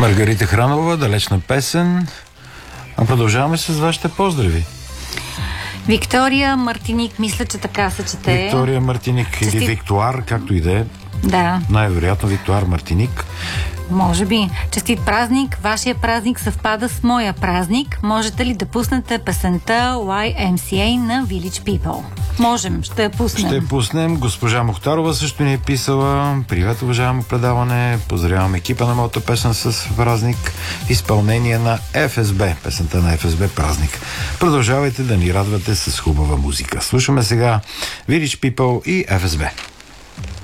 Маргарита Хранова, далечна песен. А продължаваме с вашите поздрави. Виктория Мартиник, мисля, че така се чете. Виктория Мартиник или Виктуар, както и да е. Да. Най-вероятно Виктуар Мартиник. Може би. Честит празник. Вашия празник съвпада с моя празник. Можете ли да пуснете песента YMCA на Village People? Можем, ще я пуснем. Ще пуснем. Госпожа Мухтарова също ни е писала. Привет, уважаемо предаване. Поздравявам екипа на моята песен с празник. Изпълнение на ФСБ. Песента на ФСБ празник. Продължавайте да ни радвате с хубава музика. Слушаме сега Village People и ФСБ.